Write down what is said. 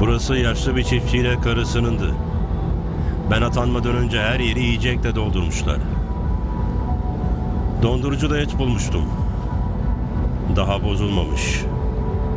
Burası yaşlı bir çiftçiyle karısınındı. Ben atanmadan önce her yeri yiyecekle doldurmuşlar. Dondurucuda et bulmuştum. Daha bozulmamış.